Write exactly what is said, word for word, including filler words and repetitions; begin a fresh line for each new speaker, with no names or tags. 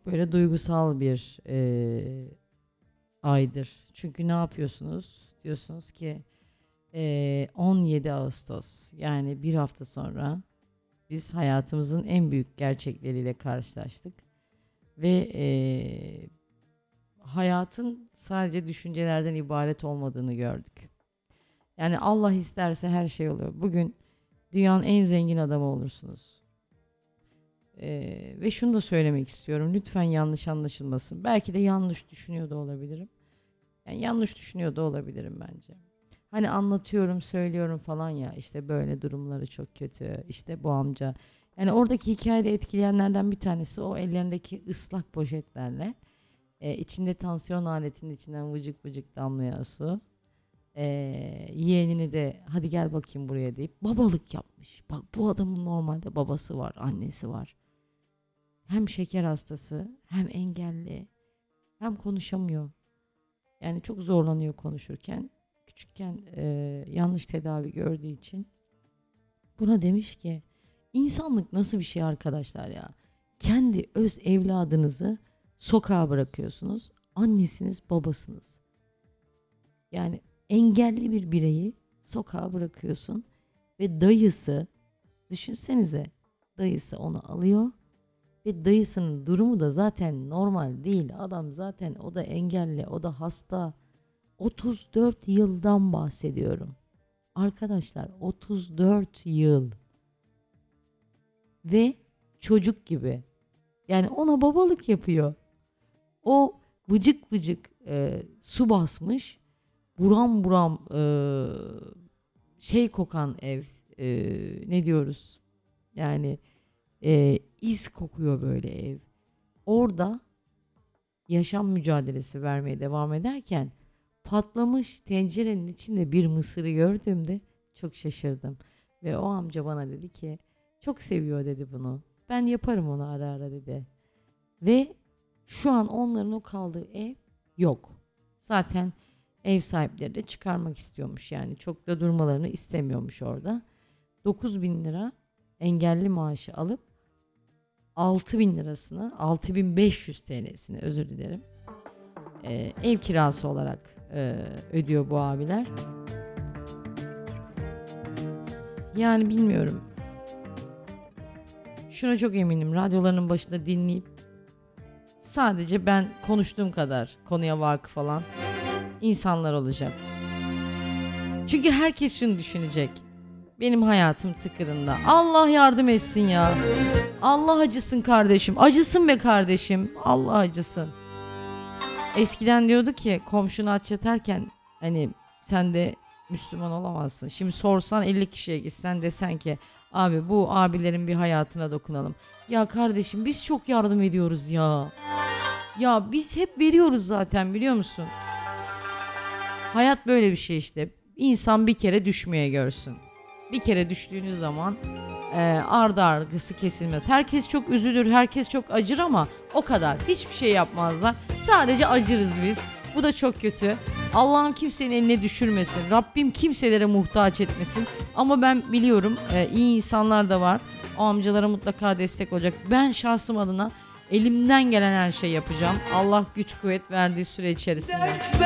böyle duygusal bir e, aydır. Çünkü ne yapıyorsunuz? Diyorsunuz ki e, on yedi Ağustos, yani bir hafta sonra biz hayatımızın en büyük gerçekleriyle karşılaştık. Ve e, hayatın sadece düşüncelerden ibaret olmadığını gördük. Yani Allah isterse her şey oluyor. Bugün dünyanın en zengin adamı olursunuz. Ee, ve şunu da söylemek istiyorum. Lütfen yanlış anlaşılmasın. Belki de yanlış düşünüyor da olabilirim. Yani yanlış düşünüyor da olabilirim bence. Hani anlatıyorum, söylüyorum falan ya, işte böyle durumları çok kötü. İşte bu amca. Yani oradaki hikayede etkileyenlerden bir tanesi o ellerindeki ıslak poşetlerle e, içinde tansiyon aletinin içinden vıcık vıcık damlayan su. E, yeğenini de hadi gel bakayım buraya deyip babalık yapmış. Bak, bu adamın normalde babası var, annesi var. Hem şeker hastası, hem engelli, hem konuşamıyor. Yani çok zorlanıyor konuşurken. Küçükken e, yanlış tedavi gördüğü için. Buna demiş ki insanlık nasıl bir şey arkadaşlar ya. Kendi öz evladınızı sokağa bırakıyorsunuz. Annesiniz, babasınız. Yani engelli bir bireyi sokağa bırakıyorsun. Ve dayısı, düşünsenize, dayısı onu alıyor. Ve dayısının durumu da zaten normal değil. Adam zaten, o da engelli, o da hasta. otuz dört yıldan bahsediyorum. Arkadaşlar, otuz dört yıl. Ve çocuk gibi. Yani ona babalık yapıyor. O vıcık vıcık e, su basmış. Buram buram e, şey kokan ev. E, ne diyoruz? Yani e, iz kokuyor böyle ev. Orada yaşam mücadelesi vermeye devam ederken patlamış tencerenin içinde bir mısırı gördüğümde çok şaşırdım. Ve o amca bana dedi ki çok seviyor dedi bunu. Ben yaparım onu ara ara dedi. Ve şu an onların o kaldığı ev yok. Zaten ev sahipleri de çıkarmak istiyormuş, yani çok da durmalarını istemiyormuş orada. dokuz bin lira engelli maaşı alıp altı bin lirasını, altı bin beş yüz T L'sini özür dilerim, Ee, ev kirası olarak e, ödüyor bu abiler. Yani bilmiyorum. Şuna çok eminim, radyolarının başında dinleyip sadece ben konuştuğum kadar konuya vakıf olan insanlar olacak. Çünkü herkes şunu düşünecek: benim hayatım tıkırında. Allah yardım etsin ya. Allah acısın kardeşim. Acısın be kardeşim. Allah acısın. Eskiden diyordu ki komşunu aç yatarken hani sen de Müslüman olamazsın. Şimdi sorsan elli kişiye gitsen, desen ki abi bu abilerin bir hayatına dokunalım. Ya kardeşim, biz çok yardım ediyoruz ya. Ya biz hep veriyoruz zaten, biliyor musun? Hayat böyle bir şey işte. İnsan bir kere düşmeye görsün. Bir kere düştüğünüz zaman e, ardı arkası kesilmez. Herkes çok üzülür, herkes çok acır ama o kadar. Hiçbir şey yapmazlar. Sadece acırız biz. Bu da çok kötü. Allah'ım kimsenin eline düşürmesin. Rabbim kimselere muhtaç etmesin. Ama ben biliyorum e, iyi insanlar da var. O amcalara mutlaka destek olacak. Ben şahsım adına elimden gelen her şeyi yapacağım. Allah güç kuvvet verdiği süre içerisinde.